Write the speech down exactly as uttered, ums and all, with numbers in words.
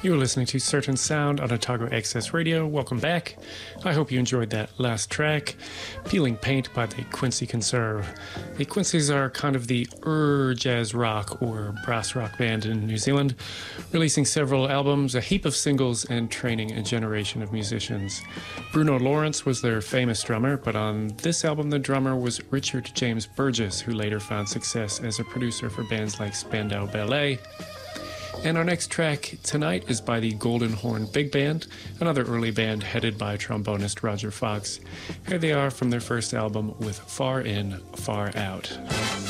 You're listening to Certain Sound on Otago Access Radio. Welcome back. I hope you enjoyed that last track, Peeling Paint by the Quincy Conserve. The Quincy's are kind of the ur jazz rock or brass rock band in New Zealand, releasing several albums, a heap of singles, and training a generation of musicians. Bruno Lawrence was their famous drummer, but on this album the drummer was Richard James Burgess, who later found success as a producer for bands like Spandau Ballet. And our next track tonight is by the Golden Horn Big Band, another early band headed by trombonist Roger Fox. Here they are from their first album with Far In, Far Out.